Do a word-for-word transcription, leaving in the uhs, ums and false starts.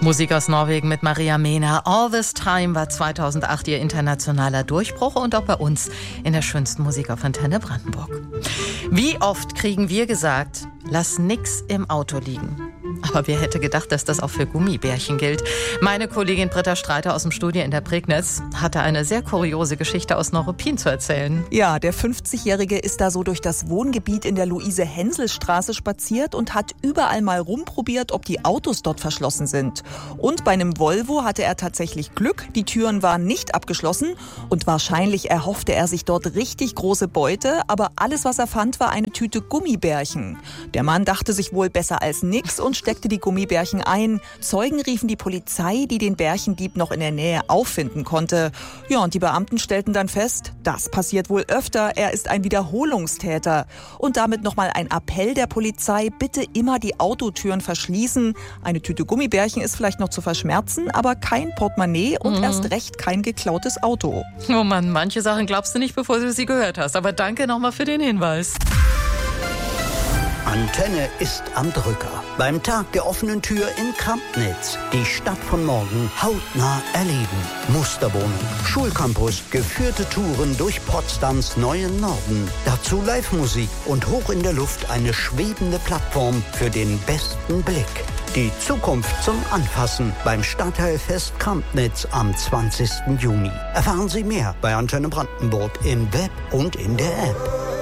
Musik aus Norwegen mit Maria Mena. All This Time war zweitausendacht ihr internationaler Durchbruch und auch bei uns in der schönsten Musik auf Antenne Brandenburg. Wie oft kriegen wir gesagt, lass nix im Auto liegen? Aber wer hätte gedacht, dass das auch für Gummibärchen gilt? Meine Kollegin Britta Streiter aus dem Studio in der Prignitz hatte eine sehr kuriose Geschichte aus Neuruppin zu erzählen. Ja, der fünfzigjährige ist da so durch das Wohngebiet in der Luise-Hensel-Straße spaziert und hat überall mal rumprobiert, ob die Autos dort verschlossen sind. Und bei einem Volvo hatte er tatsächlich Glück, die Türen waren nicht abgeschlossen und wahrscheinlich erhoffte er sich dort richtig große Beute, aber alles, was er fand, war eine Tüte Gummibärchen. Der Mann dachte sich wohl besser als nix und steckte die Gummibärchen ein. Zeugen riefen die Polizei, die den Bärchendieb noch in der Nähe auffinden konnte. Ja, und die Beamten stellten dann fest, das passiert wohl öfter, er ist ein Wiederholungstäter. Und damit nochmal ein Appell der Polizei, bitte immer die Autotüren verschließen. Eine Tüte Gummibärchen ist vielleicht noch zu verschmerzen, aber kein Portemonnaie und mhm. erst recht kein geklautes Auto. Oh Mann, manche Sachen glaubst du nicht, bevor du sie gehört hast. Aber danke nochmal für den Hinweis. Antenne ist am Drücker. Beim Tag der offenen Tür in Krampnitz. Die Stadt von morgen hautnah erleben. Musterwohnung, Schulcampus, geführte Touren durch Potsdams neuen Norden. Dazu Live-Musik und hoch in der Luft eine schwebende Plattform für den besten Blick. Die Zukunft zum Anfassen beim Stadtteilfest Krampnitz am zwanzigsten Juni. Erfahren Sie mehr bei Antenne Brandenburg im Web und in der App.